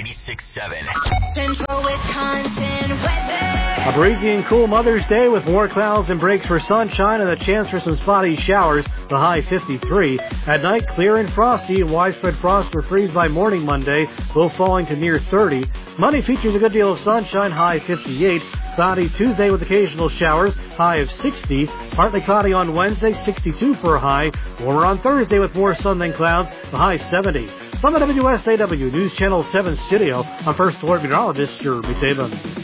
96.7. Central Wisconsin weather. A breezy and cool Mother's Day with more clouds and breaks for sunshine and a chance for some spotty showers, the high 53. At night, clear and frosty, and widespread frost or freeze by morning Monday, low falling to near 30. Monday features a good deal of sunshine, high 58. Cloudy Tuesday with occasional showers, high of 60. Partly cloudy on Wednesday, 62 for a high. Warmer on Thursday with more sun than clouds, the high 70. From the WSAW News Channel 7 studio, I'm First Alert Meteorologist Jeremy Saban.